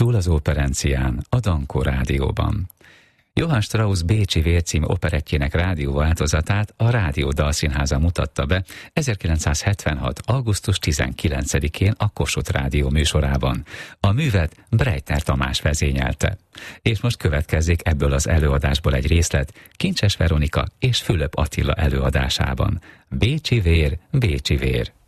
Szól az operencián, a Dankó Rádióban. Johann Strauss Bécsi Vér című operettjének rádióváltozatát a Rádió Dalszínháza mutatta be 1976. augusztus 19-én a Kossuth Rádió műsorában. A művet Breitner Tamás vezényelte. És most következzék ebből az előadásból egy részlet Kincses Veronika és Fülöp Attila előadásában. Bécsi Vér, Bécsi Vér.